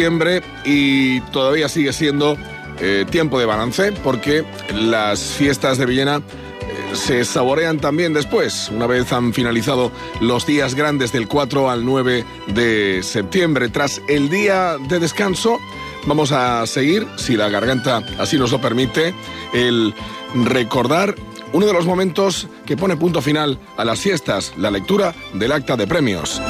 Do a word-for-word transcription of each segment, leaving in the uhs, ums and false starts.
Septiembre y todavía sigue siendo eh, tiempo de balance porque las fiestas de Villena eh, se saborean también después, una vez han finalizado los días grandes del cuatro al nueve de septiembre. Tras el día de descanso vamos a seguir, si la garganta así nos lo permite, el recordar uno de los momentos que pone punto final a las fiestas, la lectura del acta de premios.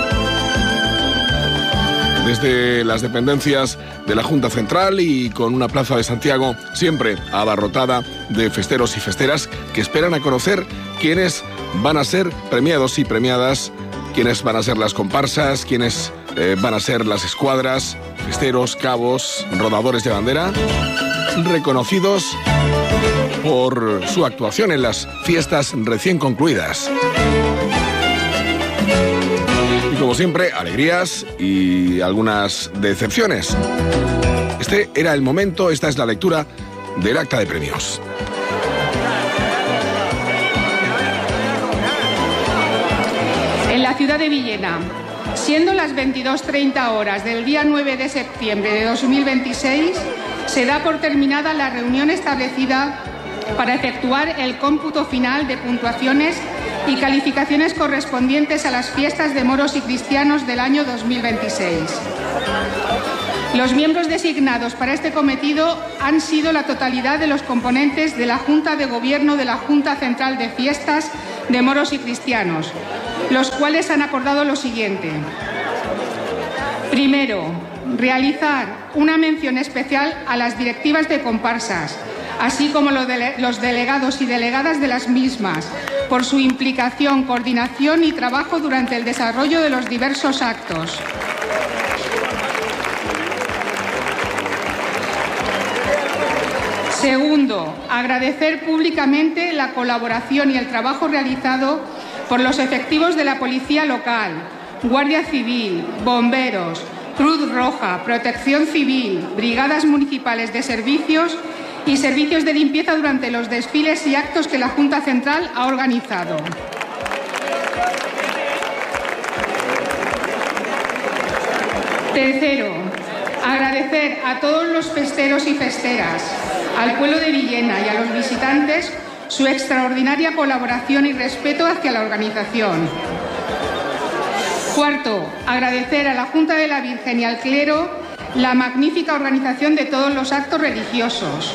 Desde las dependencias de la Junta Central y con una plaza de Santiago siempre abarrotada de festeros y festeras que esperan a conocer quiénes van a ser premiados y premiadas, quiénes van a ser las comparsas, quiénes eh, van a ser las escuadras, festeros, cabos, rodadores de bandera, reconocidos por su actuación en las fiestas recién concluidas. Como siempre, alegrías y algunas decepciones. Este era el momento, esta es la lectura del acta de premios. En la ciudad de Villena, siendo las veintidós treinta horas del día nueve de septiembre de dos mil veintiséis, se da por terminada la reunión establecida para efectuar el cómputo final de puntuaciones y calificaciones correspondientes a las fiestas de moros y cristianos del año dos mil veintiséis. Los miembros designados para este cometido han sido la totalidad de los componentes de la Junta de Gobierno de la Junta Central de Fiestas de Moros y Cristianos, los cuales han acordado lo siguiente. Primero, realizar una mención especial a las directivas de comparsas, así como los delegados y delegadas de las mismas, por su implicación, coordinación y trabajo durante el desarrollo de los diversos actos. Segundo, agradecer públicamente la colaboración y el trabajo realizado por los efectivos de la Policía Local, Guardia Civil, Bomberos, Cruz Roja, Protección Civil, Brigadas Municipales de Servicios y servicios de limpieza durante los desfiles y actos que la Junta Central ha organizado. Tercero, agradecer a todos los festeros y festeras, al pueblo de Villena y a los visitantes su extraordinaria colaboración y respeto hacia la organización. Cuarto, agradecer a la Junta de la Virgen y al clero la magnífica organización de todos los actos religiosos.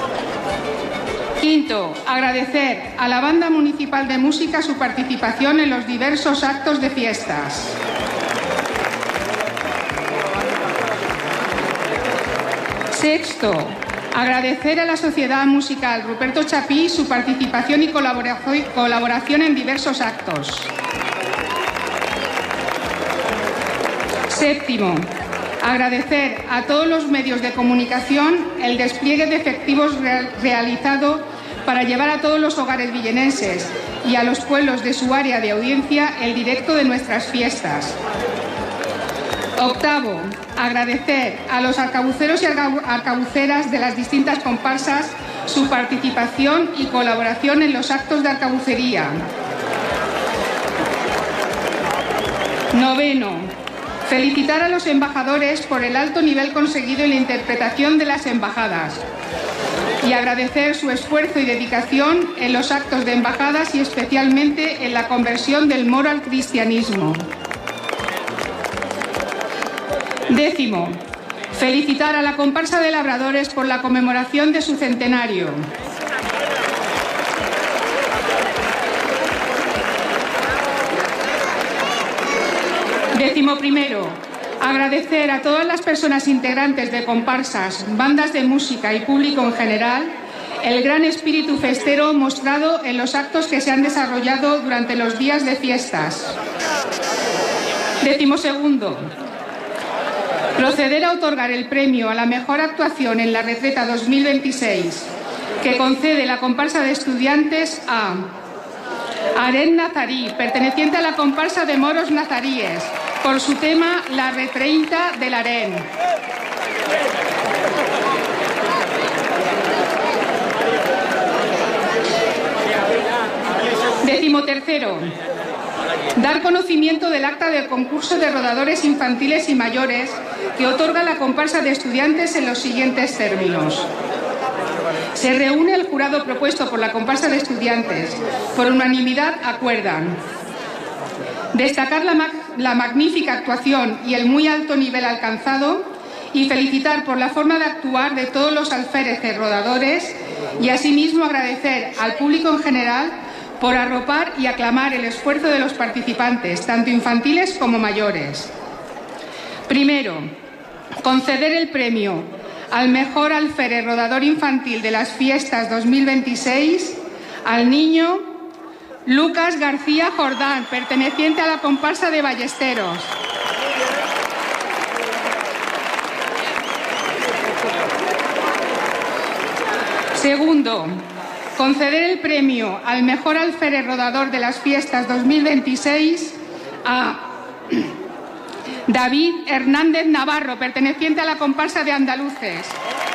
Quinto, agradecer a la Banda Municipal de Música su participación en los diversos actos de fiestas. Sexto, agradecer a la Sociedad Musical Ruperto Chapí su participación y colaboración en diversos actos. Séptimo, agradecer a todos los medios de comunicación el despliegue de efectivos real, realizado para llevar a todos los hogares villenenses y a los pueblos de su área de audiencia el directo de nuestras fiestas. Octavo, agradecer a los arcabuceros y arcabuceras de las distintas comparsas su participación y colaboración en los actos de arcabucería. Noveno, felicitar a los embajadores por el alto nivel conseguido en la interpretación de las embajadas y agradecer su esfuerzo y dedicación en los actos de embajadas y especialmente en la conversión del moro al cristianismo. Décimo, felicitar a la comparsa de labradores por la conmemoración de su centenario. Décimo primero, agradecer a todas las personas integrantes de comparsas, bandas de música y público en general el gran espíritu festero mostrado en los actos que se han desarrollado durante los días de fiestas. Décimo segundo, proceder a otorgar el premio a la mejor actuación en la retreta dos mil veintiséis que concede la comparsa de estudiantes a Aren Nazarí, perteneciente a la comparsa de moros nazaríes, por su tema La Retreinta del Aren. Décimo tercero, dar conocimiento del acta del concurso de rodadores infantiles y mayores que otorga la comparsa de estudiantes en los siguientes términos. Se reúne el jurado propuesto por la comparsa de estudiantes. Por unanimidad acuerdan destacar la, mag la magnífica actuación y el muy alto nivel alcanzado y felicitar por la forma de actuar de todos los alféreces rodadores y asimismo agradecer al público en general por arropar y aclamar el esfuerzo de los participantes, tanto infantiles como mayores. Primero, conceder el premio al mejor alférez rodador infantil de las fiestas dos mil veintiséis al niño Lucas García Jordán, perteneciente a la comparsa de Ballesteros. Segundo, conceder el premio al mejor alférez rodador de las fiestas dos mil veintiséis a David Hernández Navarro, perteneciente a la comparsa de Andaluces.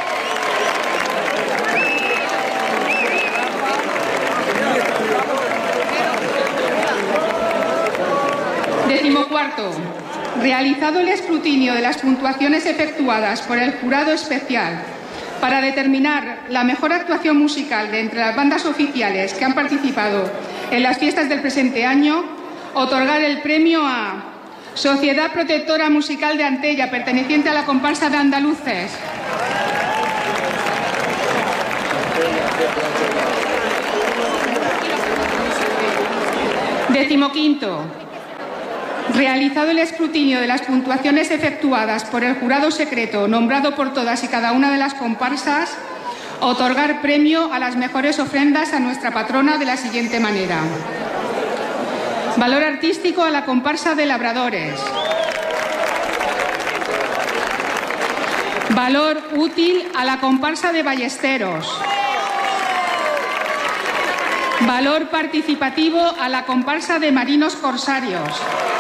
Decimocuarto, realizado el escrutinio de las puntuaciones efectuadas por el jurado especial para determinar la mejor actuación musical de entre las bandas oficiales que han participado en las fiestas del presente año, otorgar el premio a Sociedad Protectora Musical de Antella, perteneciente a la comparsa de Andaluces. Decimoquinto, realizado el escrutinio de las puntuaciones efectuadas por el jurado secreto nombrado por todas y cada una de las comparsas, otorgar premio a las mejores ofrendas a nuestra patrona de la siguiente manera. Valor artístico a la comparsa de Labradores. Valor útil a la comparsa de Ballesteros. Valor participativo a la comparsa de Marinos Corsarios.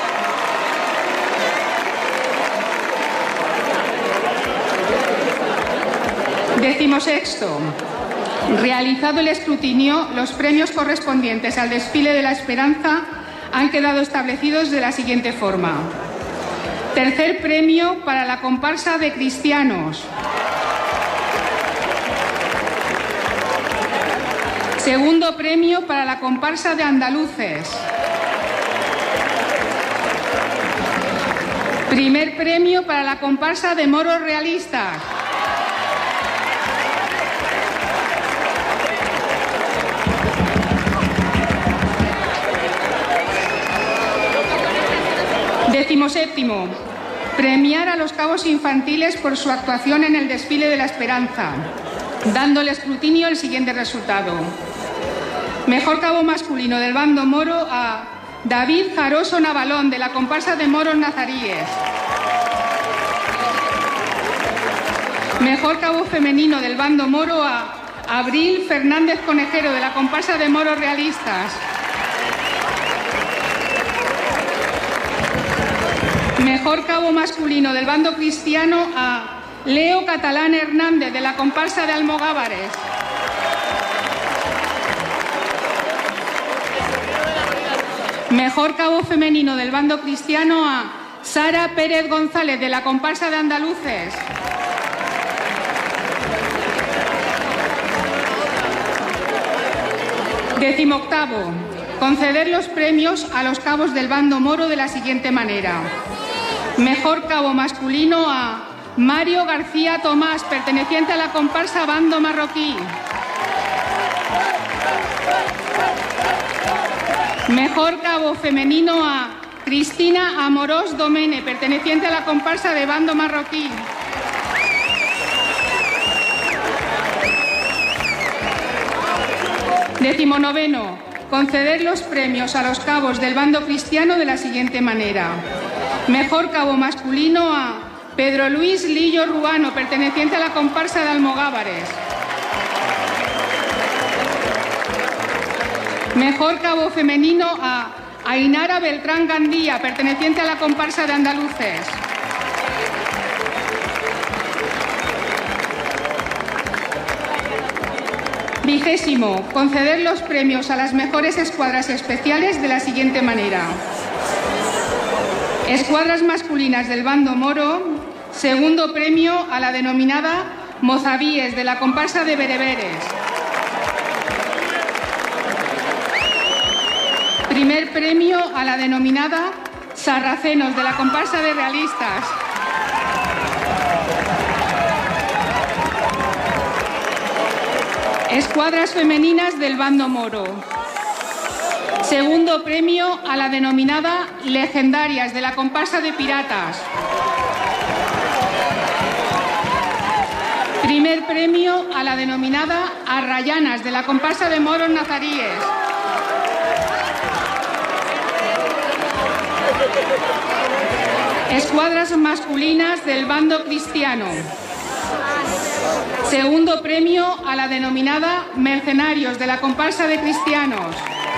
Decimosexto, realizado el escrutinio, los premios correspondientes al desfile de la Esperanza han quedado establecidos de la siguiente forma. Tercer premio para la comparsa de Cristianos. Segundo premio para la comparsa de Andaluces. Primer premio para la comparsa de Moros Realistas. Decimoséptimo, premiar a los cabos infantiles por su actuación en el desfile de la Esperanza, dando el escrutinio el siguiente resultado. Mejor cabo masculino del bando moro a David Jaroso Navalón, de la comparsa de Moros Nazaríes. Mejor cabo femenino del bando moro a Abril Fernández Conejero, de la comparsa de Moros Realistas. Mejor cabo masculino del bando cristiano a Leo Catalán Hernández, de la comparsa de Almogávares. Mejor cabo femenino del bando cristiano a Sara Pérez González, de la comparsa de Andaluces. Decimoctavo, conceder los premios a los cabos del bando moro de la siguiente manera. Mejor cabo masculino a Mario García Tomás, perteneciente a la comparsa Bando Marroquí. Mejor cabo femenino a Cristina Amorós Domene, perteneciente a la comparsa de Bando Marroquí. Decimonoveno, conceder los premios a los cabos del bando cristiano de la siguiente manera. Mejor cabo masculino a Pedro Luis Lillo Ruano, perteneciente a la comparsa de Almogávares. Mejor cabo femenino a Ainara Beltrán Gandía, perteneciente a la comparsa de Andaluces. Vigésimo, conceder los premios a las mejores escuadras especiales de la siguiente manera. Escuadras masculinas del bando moro, segundo premio a la denominada Mozavíes de la comparsa de Bereberes. Primer premio a la denominada Sarracenos de la comparsa de Realistas. Escuadras femeninas del bando moro. Segundo premio a la denominada Legendarias de la comparsa de Piratas. Primer premio a la denominada Arrayanas de la comparsa de moros nazaríes. Escuadras masculinas del bando cristiano. Segundo premio a la denominada Mercenarios de la comparsa de cristianos.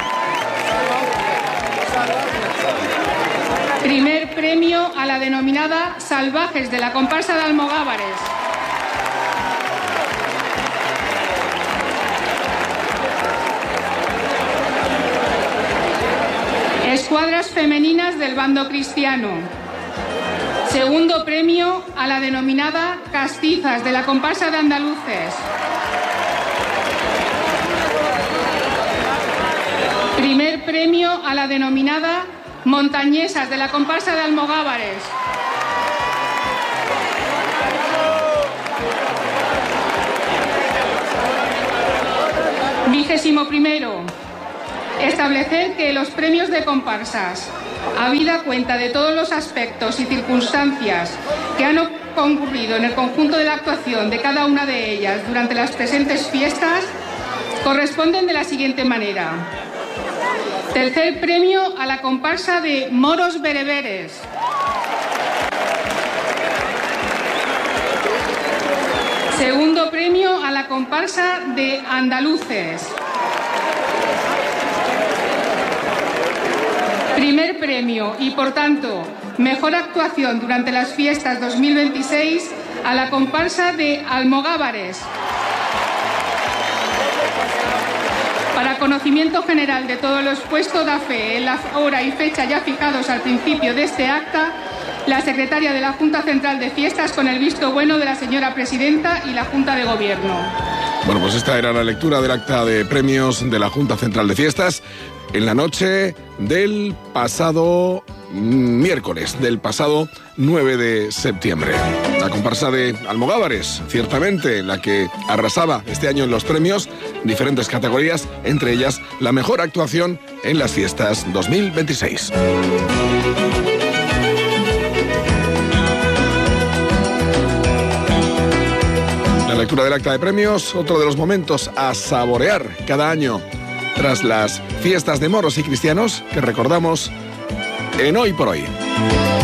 Primer premio a la denominada Salvajes de la comparsa de Almogávares. Escuadras femeninas del bando cristiano. Segundo premio a la denominada Castizas de la comparsa de Andaluces. Primer premio a la denominada Montañesas de la comparsa de Almogávares. Vigésimo primero. Establecer que los premios de comparsas, habida cuenta de todos los aspectos y circunstancias que han concurrido en el conjunto de la actuación de cada una de ellas durante las presentes fiestas, corresponden de la siguiente manera. Tercer premio a la comparsa de moros bereberes. Segundo premio a la comparsa de andaluces. Primer premio y, por tanto, mejor actuación durante las fiestas dos mil veintiséis a la comparsa de Almogávares. Para conocimiento general de todo lo expuesto, da fe en la hora y fecha ya fijados al principio de este acta, la secretaria de la Junta Central de Fiestas, con el visto bueno de la señora presidenta y la Junta de Gobierno. Bueno, pues esta era la lectura del acta de premios de la Junta Central de Fiestas en la noche del pasado miércoles, del pasado nueve de septiembre. La comparsa de Almogávares, ciertamente, la que arrasaba este año en los premios, diferentes categorías, entre ellas la mejor actuación en las fiestas dos mil veintiséis. La lectura del acta de premios, otro de los momentos a saborear cada año tras las fiestas de moros y cristianos que recordamos en Hoy por Hoy.